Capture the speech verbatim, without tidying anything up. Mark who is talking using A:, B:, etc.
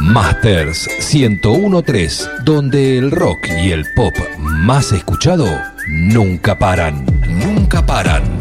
A: Masters ciento uno punto tres, donde el rock y el pop más escuchado nunca paran, nunca paran.